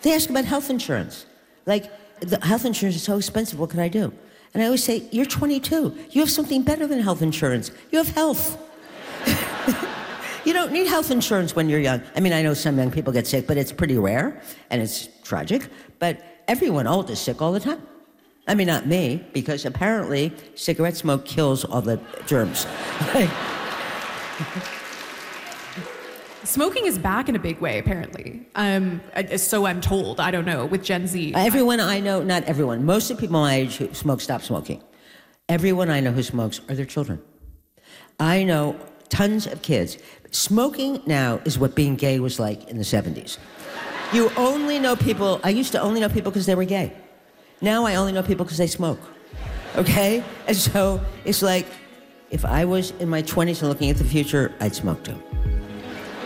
They ask about health insurance. Like, the health insurance is so expensive, what can I do? And I always say, you're 22. You have something better than health insurance. You have health. You don't need health insurance when you're young. I mean, I know some young people get sick, but it's pretty rare, and it's tragic. But everyone old is sick all the time. I mean, not me, because apparently cigarette smoke kills all the germs. Smoking is back in a big way, apparently. So I'm told. I don't know, with Gen Z. Everyone I know, not everyone, most of the people my age who smoke stop smoking. Everyone I know who smokes are their children. I know tons of kids. Smoking now is what being gay was like in the 70s. You only know people, I used to only know people because they were gay. Now I only know people because they smoke, okay? And so it's like, if I was in my 20s and looking at the future, I'd smoke too.